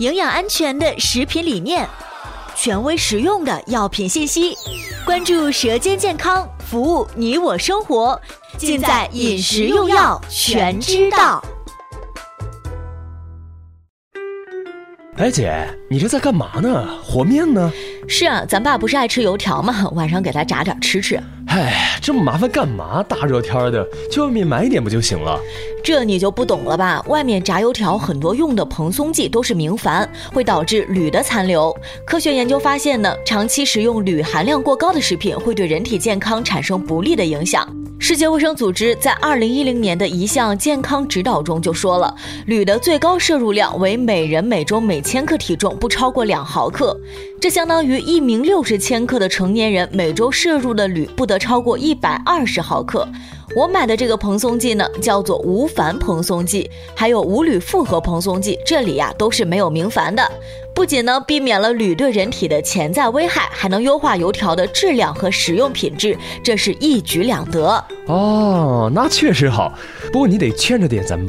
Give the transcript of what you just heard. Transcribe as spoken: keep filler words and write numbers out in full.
营养安全的食品理念，权威实用的药品信息，关注舌尖健康，服务你我生活，尽在饮食用药全知道。 哎姐，你这在干嘛呢？和面呢？ 是啊，咱爸不是爱吃油条吗？晚上给他炸点吃吃。 哎，这么麻烦干嘛？大热天的，去外面买一点不就行了？ 这你就不懂了吧？外面炸油条很多用的蓬松剂都是明矾，会导致铝的残留。科学研究发现呢，长期食用铝含量过高的食品会对人体健康产生不利的影响。世界卫生组织在二零一零年的一项健康指导中就说了，铝的最高摄入量为每人每周每千克体重不超过两毫克，这相当于一名六十千克的成年人每周摄入的铝不得超过一百二十毫克。我买的这个蓬松剂呢，叫做无矾蓬松剂，还有无铝复合蓬松剂，这里呀、啊、都是没有明矾的。不仅呢避免了铝对人体的潜在危害，还能优化油条的质量和食用品质，这是一举两得。 哦，那确实好。不过你得劝着点咱爸。